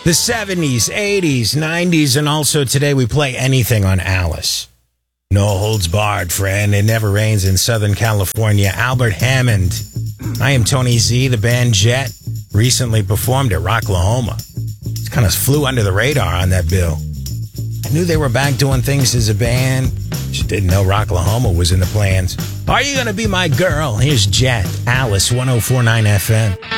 The 70s, 80s, 90s, and also today we play anything on Alice. No holds barred, friend. It never rains in Southern California. Albert Hammond. I am Tony Z. The band Jet recently performed at Rocklahoma. It kind of flew under the radar on that bill. I knew they were back doing things as a band. Just didn't know Rocklahoma was in the plans. Are you going to be my girl? Here's Jet, Alice 104.9 FM.